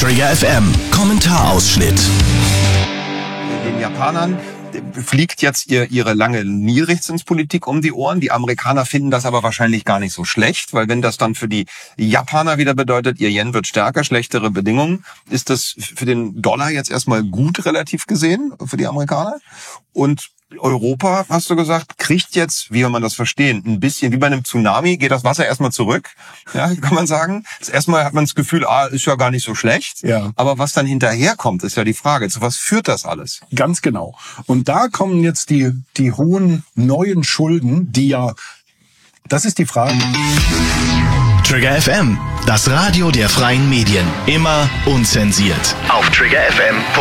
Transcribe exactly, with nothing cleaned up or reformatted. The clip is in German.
Trigger F M Kommentarausschnitt. Den Japanern fliegt jetzt ihr, ihre lange Niedrigzinspolitik um die Ohren. Die Amerikaner finden das aber wahrscheinlich gar nicht so schlecht, weil wenn das dann für die Japaner wieder bedeutet, ihr Yen wird stärker, schlechtere Bedingungen, ist das für den Dollar jetzt erstmal gut relativ gesehen für die Amerikaner. Und Europa, hast du gesagt, kriegt jetzt, wie kann man das verstehen, ein bisschen wie bei einem Tsunami, geht das Wasser erstmal zurück, ja, kann man sagen. Das erstmal hat man das Gefühl, ah, ist ja gar nicht so schlecht. Ja. Aber was dann hinterherkommt, ist ja die Frage. Zu was führt das alles? Ganz genau. Und da kommen jetzt die, die hohen neuen Schulden, die ja, das ist die Frage. Trigger F M, das Radio der freien Medien. Immer unzensiert. Auf Trigger F M.